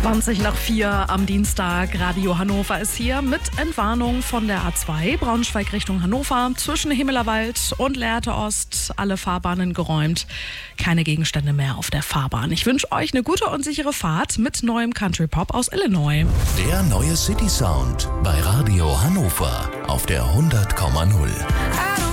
20 nach 4 am Dienstag. Radio Hannover ist hier mit Entwarnung von der A2 Braunschweig Richtung Hannover. Zwischen Himmelerwald und Lehrte Ost alle Fahrbahnen geräumt. Keine Gegenstände mehr auf der Fahrbahn. Ich wünsche euch eine gute und sichere Fahrt mit neuem Country Pop aus Illinois. Der neue City Sound bei Radio Hannover auf der 100,0.